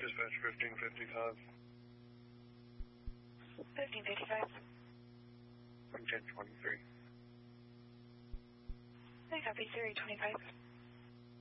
Dispatch 1555. 1555. From 1023. I copy, Siri 25.